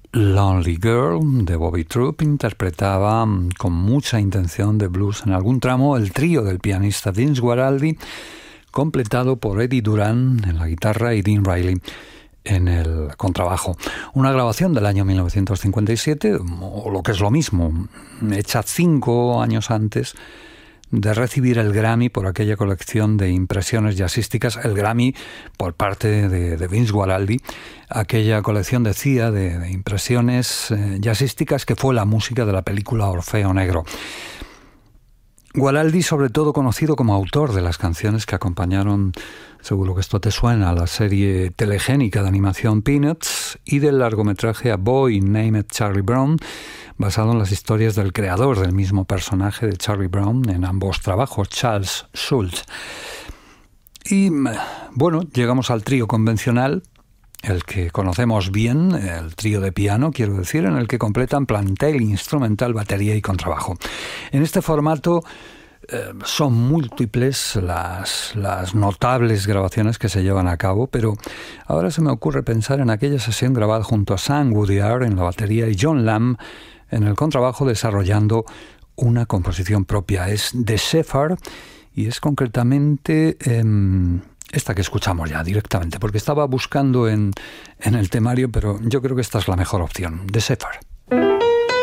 Lonely Girl de Bobby Troup interpretaba con mucha intención de blues en algún tramo el trío del pianista Vince Guaraldi, completado por Eddie Duran en la guitarra y Dean Riley en el contrabajo. Una grabación del año 1957, o lo que es lo mismo, hecha 5 años antes de recibir el Grammy por aquella colección de impresiones jazzísticas, el Grammy por parte de Vince Guaraldi, aquella colección, decía, de impresiones jazzísticas que fue la música de la película Orfeo Negro. Guaraldi, sobre todo conocido como autor de las canciones que acompañaron, seguro que esto te suena, a la serie telegénica de animación Peanuts y del largometraje A Boy Named Charlie Brown, basado en las historias del creador del mismo personaje de Charlie Brown en ambos trabajos, Charles Schulz. Y bueno, llegamos al trío convencional, el que conocemos bien, el trío de piano, quiero decir, en el que completan plantel, instrumental, batería y contrabajo. En este formato son múltiples las notables grabaciones que se llevan a cabo, pero ahora se me ocurre pensar en aquella sesión grabada junto a Sam Woodyard en la batería y John Lamb en el contrabajo, desarrollando una composición propia. Es The Shepherd y es concretamente esta que escuchamos ya directamente, porque estaba buscando en el temario, pero yo creo que esta es la mejor opción, The Shepherd.